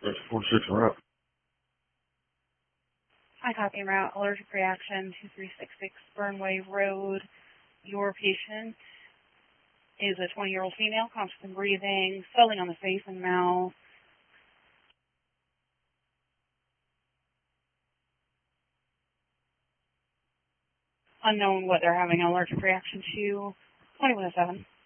That's 46 en route. Hi, copy en route. Allergic reaction 2366 Burnway Road. Your patient is a 20-year-old female, conscious and breathing, swelling on the face and mouth. Unknown what they're having an allergic reaction to. 2107.